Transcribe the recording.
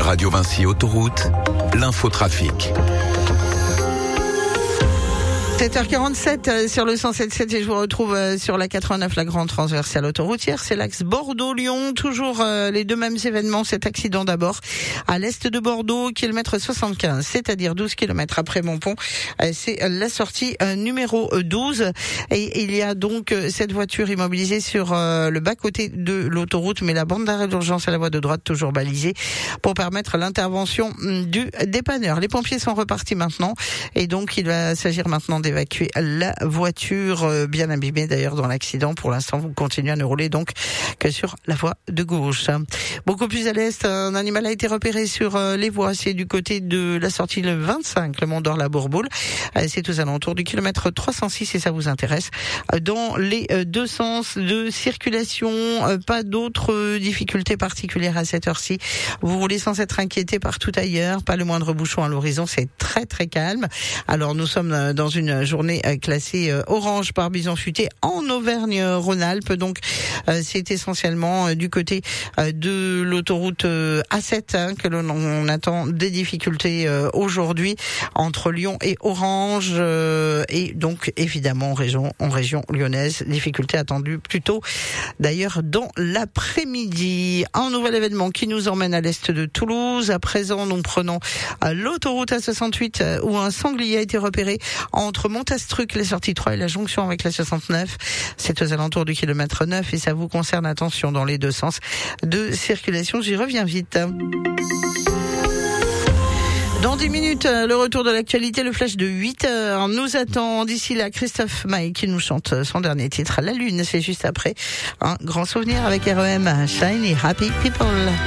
Radio Vinci Autoroute, l'infotrafic. 7h47 sur le 107.7 et je vous retrouve sur la 89, la grande transversale autoroutière. C'est l'axe Bordeaux-Lyon, toujours les deux mêmes événements. Cet accident d'abord à l'est de Bordeaux, kilomètre 75, c'est-à-dire 12 km après Montpont. C'est la sortie numéro 12 et il y a donc cette voiture immobilisée sur le bas-côté de l'autoroute, mais la bande d'arrêt d'urgence à la voie de droite toujours balisée pour permettre l'intervention du dépanneur. Les pompiers sont repartis maintenant et donc il va s'agir maintenant d'évacuer la voiture bien abîmée d'ailleurs dans l'accident. Pour l'instant, vous continuez à ne rouler donc que sur la voie de gauche. Beaucoup plus à l'est, un animal a été repéré sur les voies. C'est du côté de la sortie le 25, le Mont d'Or la Bourboule. C'est aux alentours du kilomètre 306 et ça vous intéresse. Dans les deux sens de circulation, pas d'autres difficultés particulières à cette heure-ci. Vous roulez sans être inquiété partout ailleurs, pas le moindre bouchon à l'horizon, c'est très très calme. Alors nous sommes dans une journée classée orange par bison futé en Auvergne-Rhône-Alpes. Donc c'est essentiellement du côté de l'autoroute A7 que l'on attend des difficultés aujourd'hui entre Lyon et Orange et donc évidemment en région lyonnaise, difficultés attendues plutôt d'ailleurs dans l'après-midi. Un nouvel événement qui nous emmène à l'est de Toulouse. À présent, nous prenons l'autoroute A68 où un sanglier a été repéré entre Montastruc, la sortie 3 et la jonction avec la 69. C'est aux alentours du kilomètre 9 et ça vous concerne. Attention dans les deux sens de circulation. J'y reviens vite. Dans 10 minutes, le retour de l'actualité, le flash de 8h nous attend. D'ici là, Christophe Maé qui nous chante son dernier titre, La Lune. C'est juste après un grand souvenir avec REM, Shiny Happy People.